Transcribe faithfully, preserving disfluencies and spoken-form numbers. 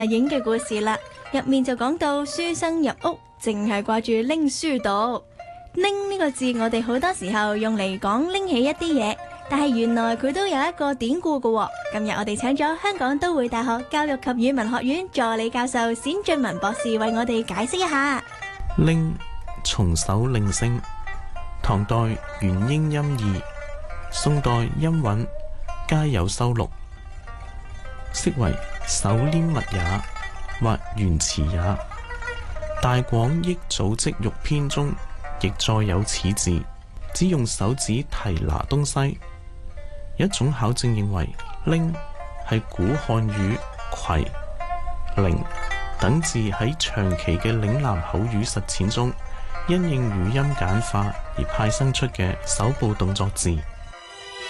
影嘅故事啦，入面就講到書生入屋，淨係掛住拎書讀。拎呢個字，我哋好多時候用嚟講拎起一啲嘢，但係原來佢都有一個典故㗎。今日我哋請咗香港都會大學教育及語文學院助理教授冼俊文博士為我哋解釋一下。 拎，從手令聲，唐代元嬰音異，宋代音韻皆有收錄，釋為手黏物也，或原詞也。大廣益組織育篇中亦載有此字，只用手指提拿東西。有一種考證認為，拎係古漢語攜、靈等字喺長期嘅嶺南口語實踐中，因應語音簡化而派生出嘅手部動作字。